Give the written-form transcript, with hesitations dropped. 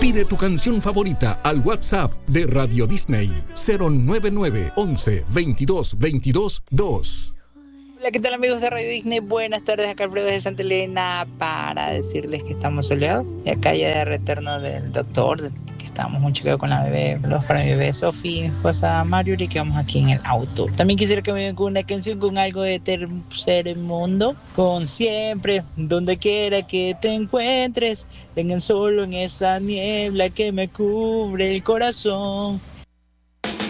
Pide tu canción favorita al WhatsApp de Radio Disney 099 11 22 22 2. Hola, ¿qué tal amigos de Radio Disney? Buenas tardes, acá Alfredo de Santa Elena para decirles que estamos soleados. Y acá ya de retorno del doctor, que estábamos muy chocados con la bebé, los para mi bebé Sofi y mi esposa Marjorie, que vamos aquí en el auto. También quisiera que me vengan con una canción con algo de tercer mundo, con siempre, donde quiera que te encuentres, en el sol o en esa niebla que me cubre el corazón.